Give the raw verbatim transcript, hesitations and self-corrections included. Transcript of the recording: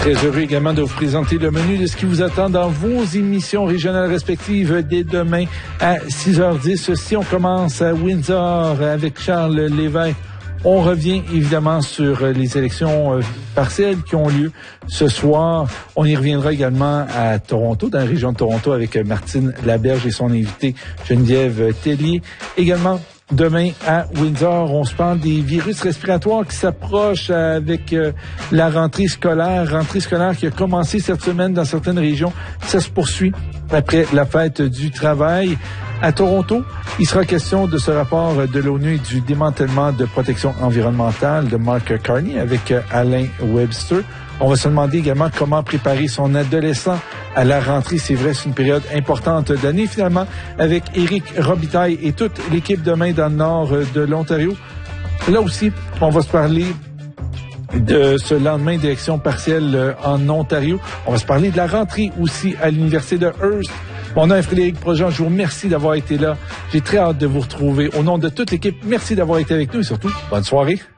Très heureux également de vous présenter le menu de ce qui vous attend dans vos émissions régionales respectives dès demain à six heures dix. Si on commence à Windsor avec Charles Lévesque, on revient évidemment sur les élections partielles qui ont lieu ce soir. On y reviendra également à Toronto, dans la région de Toronto, avec Martine Laberge et son invité Geneviève Tellier. Également, demain à Windsor, on se parle des virus respiratoires qui s'approchent avec euh, la rentrée scolaire. Rentrée scolaire qui a commencé cette semaine dans certaines régions. Ça se poursuit après la fête du travail. À Toronto, il sera question de ce rapport de l'ONU et du démantèlement de protection environnementale de Mark Carney avec euh, Alain Webster. On va se demander également comment préparer son adolescent à la rentrée. C'est vrai, c'est une période importante d'année. Finalement, avec Éric Robitaille et toute l'équipe demain dans le nord de l'Ontario. Là aussi, on va se parler de ce lendemain d'élection partielle en Ontario. On va se parler de la rentrée aussi à l'Université de Hearst. Mon nom est Frédéric Projean. Je vous remercie d'avoir été là. J'ai très hâte de vous retrouver. Au nom de toute l'équipe, merci d'avoir été avec nous et surtout, bonne soirée.